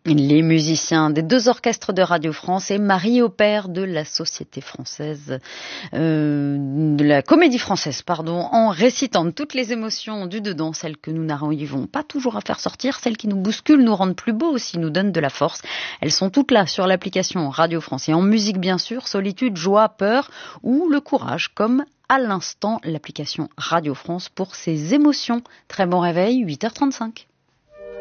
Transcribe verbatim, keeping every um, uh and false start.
Les musiciens des deux orchestres de Radio France et Marie Aubert de la Société française, euh, de la Comédie Française, pardon, en récitant toutes les émotions du dedans, celles que nous n'arrivons pas toujours à faire sortir, celles qui nous bousculent, nous rendent plus beaux aussi, nous donnent de la force. Elles sont toutes là sur l'application Radio France et en musique bien sûr, solitude, joie, peur ou le courage, comme à l'instant l'application Radio France pour ses émotions. Très bon réveil, huit heures trente-cinq.